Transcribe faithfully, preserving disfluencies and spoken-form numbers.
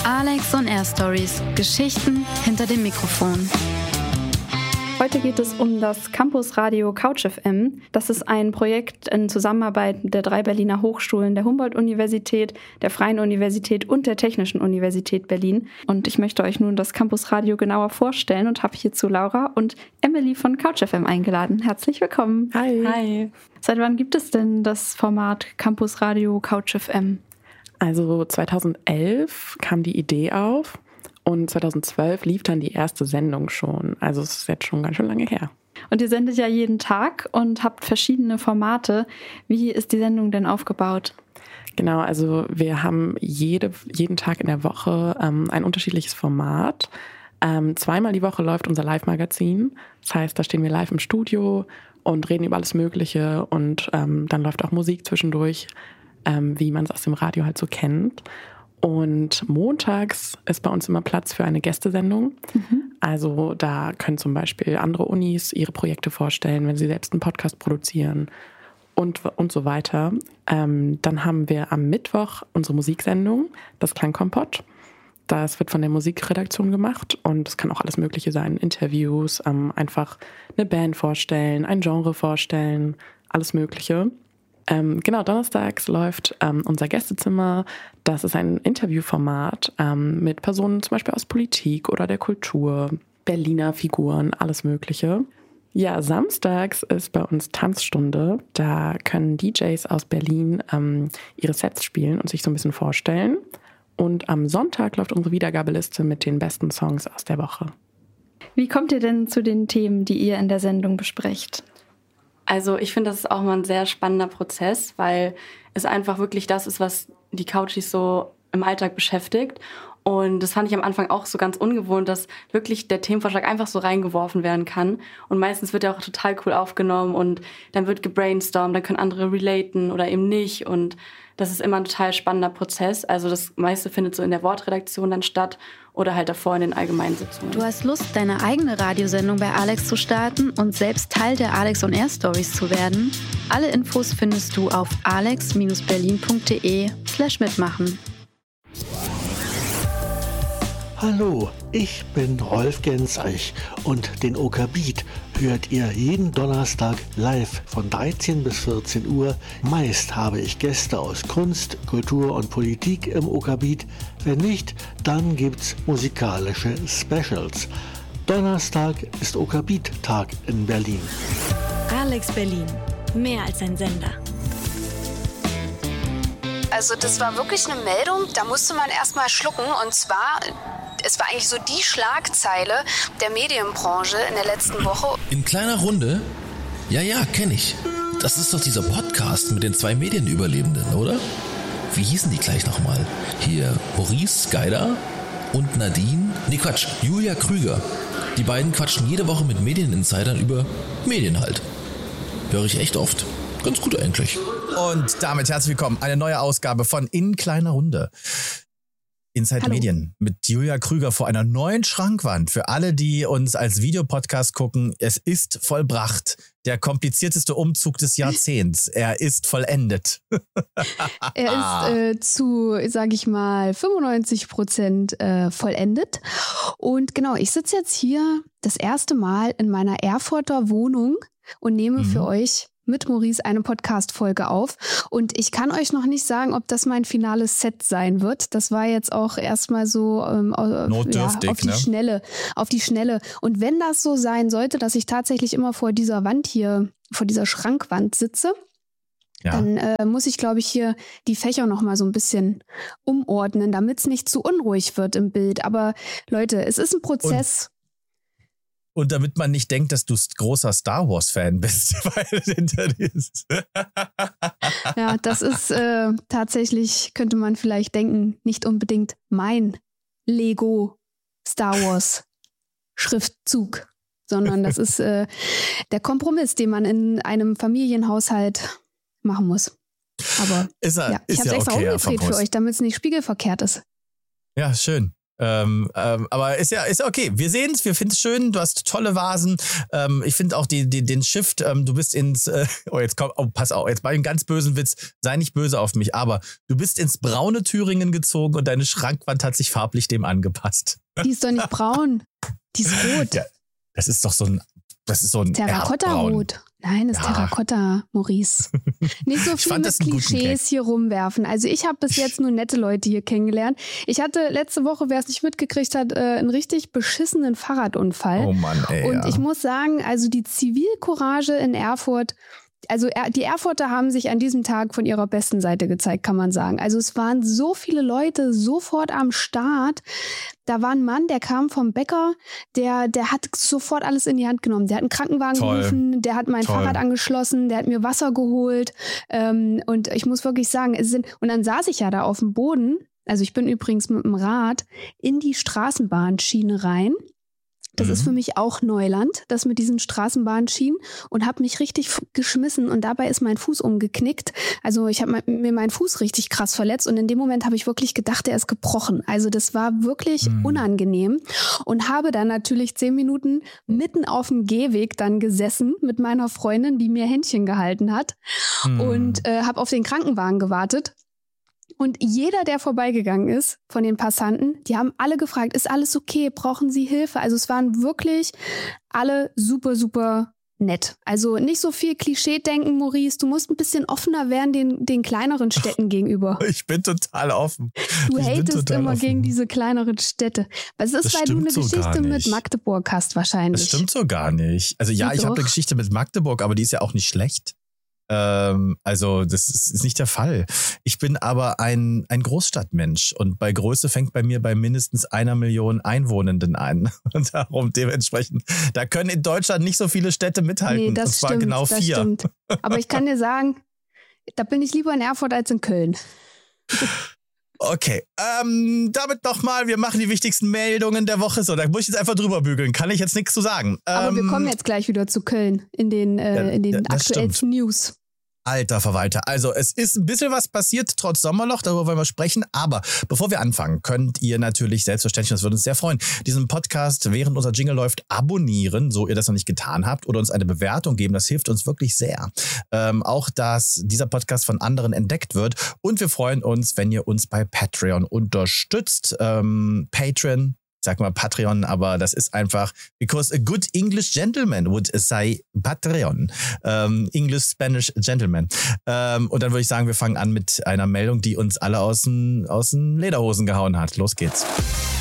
Alex on Air Stories. Geschichten hinter dem Mikrofon. Heute geht es um das Campusradio Couch F M. Das ist ein Projekt in Zusammenarbeit der drei Berliner Hochschulen, der Humboldt-Universität, der Freien Universität und der Technischen Universität Berlin. Und ich möchte euch nun das Campusradio genauer vorstellen und habe hierzu Laura und Emily von Couch F M eingeladen. Herzlich willkommen. Hi. Hi. Seit wann gibt es denn das Format Campusradio Couch F M? Also zweitausendelf kam die Idee auf. Und zweitausendzwölf lief dann die erste Sendung schon. Also es ist jetzt schon ganz schön lange her. Und ihr sendet ja jeden Tag und habt verschiedene Formate. Wie ist die Sendung denn aufgebaut? Genau, also wir haben jede, jeden Tag in der Woche ähm, ein unterschiedliches Format. Ähm, zweimal die Woche läuft unser Live-Magazin. Das heißt, da stehen wir live im Studio und reden über alles Mögliche. Und ähm, dann läuft auch Musik zwischendurch, ähm, wie man es aus dem Radio halt so kennt. Und montags ist bei uns immer Platz für eine Gästesendung. Mhm. Also da können zum Beispiel andere Unis ihre Projekte vorstellen, wenn sie selbst einen Podcast produzieren und, und so weiter. Ähm, dann haben wir am Mittwoch unsere Musiksendung, das Klangkompott. Das wird von der Musikredaktion gemacht und es kann auch alles Mögliche sein. Interviews, ähm, einfach eine Band vorstellen, ein Genre vorstellen, alles Mögliche. Ähm, genau, donnerstags läuft ähm, unser Gästezimmer. Das ist ein Interviewformat ähm, mit Personen zum Beispiel aus Politik oder der Kultur, Berliner Figuren, alles Mögliche. Ja, samstags ist bei uns Tanzstunde. Da können D Js aus Berlin ähm, ihre Sets spielen und sich so ein bisschen vorstellen. Und am Sonntag läuft unsere Wiedergabeliste mit den besten Songs aus der Woche. Wie kommt ihr denn zu den Themen, die ihr in der Sendung besprecht? Also ich finde, das ist auch mal ein sehr spannender Prozess, weil es einfach wirklich das ist, was die Couchies so im Alltag beschäftigt. Und das fand ich am Anfang auch so ganz ungewohnt, dass wirklich der Themenvorschlag einfach so reingeworfen werden kann. Und meistens wird er auch total cool aufgenommen und dann wird gebrainstormt, dann können andere relaten oder eben nicht. Und das ist immer ein total spannender Prozess. Also das meiste findet so in der Wortredaktion dann statt oder halt davor in den allgemeinen Sitzungen. Du hast Lust, deine eigene Radiosendung bei Alex zu starten und selbst Teil der Alex on Air Stories zu werden? Alle Infos findest du auf alex berlin punkt de slash mitmachen. Hallo, ich bin Rolf Genzeich und den OK Beat hört ihr jeden Donnerstag live von dreizehn bis vierzehn Uhr. Meist habe ich Gäste aus Kunst, Kultur und Politik im OK Beat. Wenn nicht, dann gibt's musikalische Specials. Donnerstag ist OK Beat Tag in Berlin. Alex Berlin, mehr als ein Sender. Also das war wirklich eine Meldung, da musste man erstmal schlucken und zwar... Es war eigentlich so die Schlagzeile der Medienbranche in der letzten Woche. In kleiner Runde? Ja, ja, kenne ich. Das ist doch dieser Podcast mit den zwei Medienüberlebenden, oder? Wie hießen die gleich nochmal? Hier, Maurice Geider und Nadine? Nee, Quatsch, Julia Krüger. Die beiden quatschen jede Woche mit Medieninsidern über Medien halt. Höre ich echt oft. Ganz gut eigentlich. Und damit herzlich willkommen. Eine neue Ausgabe von In kleiner Runde. Inside Hallo. Medien mit Julia Krüger vor einer neuen Schrankwand. Für alle, die uns als Videopodcast gucken, es ist vollbracht. Der komplizierteste Umzug des Jahrzehnts. Er ist vollendet. Er ist äh, zu, sage ich mal, fünfundneunzig Prozent äh, vollendet. Und genau, ich sitze jetzt hier das erste Mal in meiner Erfurter Wohnung und nehme mhm. für euch mit Maurice eine Podcast-Folge auf. Und ich kann euch noch nicht sagen, ob das mein finales Set sein wird. Das war jetzt auch erstmal so ähm, Notdürftig, ja, auf die ne? Schnelle. Auf die Schnelle. Und wenn das so sein sollte, dass ich tatsächlich immer vor dieser Wand hier, vor dieser Schrankwand sitze, ja. dann äh, muss ich, glaube ich, hier die Fächer noch mal so ein bisschen umordnen, damit es nicht zu unruhig wird im Bild. Aber Leute, es ist ein Prozess. Und Und damit man nicht denkt, dass du großer Star Wars-Fan bist. Weil hinter dir ist. Ja, das ist äh, tatsächlich, könnte man vielleicht denken, nicht unbedingt mein Lego Star Wars Schriftzug, sondern das ist äh, der Kompromiss, den man in einem Familienhaushalt machen muss. Aber ist er, ja, ich ist habe es ja extra okay, umgedreht für euch, damit es nicht spiegelverkehrt ist. Ja, schön. Ähm, ähm, aber ist ja, ist ja okay. Wir sehen es, wir finden es schön. Du hast tolle Vasen. Ähm, ich finde auch die, die, den Shift, ähm, du bist ins, äh, oh, jetzt komm, oh, pass auf, jetzt bei einem ganz bösen Witz, sei nicht böse auf mich, aber du bist ins braune Thüringen gezogen und deine Schrankwand hat sich farblich dem angepasst. Die ist doch nicht braun. Die ist rot. Ja, das ist doch so ein, das ist so ein Terrakotta-Rot. Nein, das ist ja. Terrakotta, Maurice. Nicht so viel mit Klischees hier rumwerfen. Also ich habe bis jetzt nur nette Leute hier kennengelernt. Ich hatte letzte Woche, wer es nicht mitgekriegt hat, einen richtig beschissenen Fahrradunfall. Oh Mann, ey. Und ja. ich muss sagen, also die Zivilcourage in Erfurt, also die Erfurter haben sich an diesem Tag von ihrer besten Seite gezeigt, kann man sagen. Also es waren so viele Leute sofort am Start. Da war ein Mann, der kam vom Bäcker, der, der hat sofort alles in die Hand genommen. Der hat einen Krankenwagen Toll. gerufen, der hat mein Toll. Fahrrad angeschlossen, der hat mir Wasser geholt. Ähm, und ich muss wirklich sagen, es sind, und dann saß ich ja da auf dem Boden, also ich bin übrigens mit dem Rad in die Straßenbahnschiene rein. Das mhm. ist für mich auch Neuland, das mit diesen Straßenbahnschienen, und habe mich richtig f- geschmissen und dabei ist mein Fuß umgeknickt. Also ich habe mir meinen Fuß richtig krass verletzt und in dem Moment habe ich wirklich gedacht, der ist gebrochen. Also das war wirklich mhm. unangenehm und habe dann natürlich zehn Minuten mitten auf dem Gehweg dann gesessen mit meiner Freundin, die mir Händchen gehalten hat mhm. und äh, habe auf den Krankenwagen gewartet. Und jeder, der vorbeigegangen ist von den Passanten, die haben alle gefragt, ist alles okay, brauchen Sie Hilfe? Also es waren wirklich alle super, super nett. Also nicht so viel Klischee-Denken, Maurice. Du musst ein bisschen offener werden den, den kleineren Städten gegenüber. Ich bin total offen. Du ich hatest immer offen. gegen diese kleineren Städte. Was ist, das weil du eine so Geschichte mit Magdeburg hast wahrscheinlich. Das stimmt so gar nicht. Also ja, ich habe eine Geschichte mit Magdeburg, aber die ist ja auch nicht schlecht. Ähm, also das ist, ist nicht der Fall. Ich bin aber ein, ein Großstadtmensch und bei Größe fängt bei mir bei mindestens einer Million Einwohnenden an. Und darum dementsprechend, da können in Deutschland nicht so viele Städte mithalten. Nee, das und zwar stimmt, genau das vier. Stimmt. Aber ich kann dir sagen, da bin ich lieber in Erfurt als in Köln. Okay, ähm, damit nochmal, wir machen die wichtigsten Meldungen der Woche. So, da muss ich jetzt einfach drüber bügeln, kann ich jetzt nichts zu sagen. Aber ähm, wir kommen jetzt gleich wieder zu Köln in den, äh, ja, in den ja, aktuellsten stimmt. News. Alter Verwalter. Also es ist ein bisschen was passiert, trotz Sommerloch, darüber wollen wir sprechen. Aber bevor wir anfangen, könnt ihr natürlich selbstverständlich, das würde uns sehr freuen, diesen Podcast, während unser Jingle läuft, abonnieren, so ihr das noch nicht getan habt, oder uns eine Bewertung geben. Das hilft uns wirklich sehr. Ähm, auch, dass dieser Podcast von anderen entdeckt wird. Und wir freuen uns, wenn ihr uns bei Patreon unterstützt. Ähm, Patreon. Sag mal Patreon, aber das ist einfach, because a good English gentleman would say Patreon. Ähm, English, Spanish gentleman. Ähm, und dann würde ich sagen, wir fangen an mit einer Meldung, die uns alle aus den, aus den Lederhosen gehauen hat. Los geht's.